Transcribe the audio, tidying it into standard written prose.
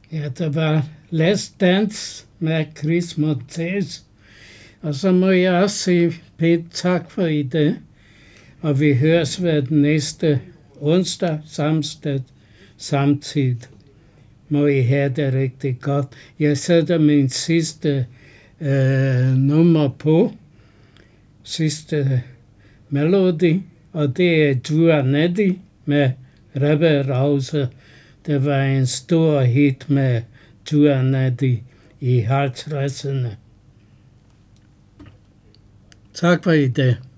Ja, det var Last Dance med Chris Montez. Og så må jeg også sige pænt tak for i dag. Og vi høres ved den næste onsdag, samme sted, samtidig. Må I have det rigtig godt. Jeg sætter min sidste nummer på. Sidste melodi. Og det er Giovanetti med Rebbe Rause. Det var en stor hit med Giovanetti i 50'erne. Tak for i dag.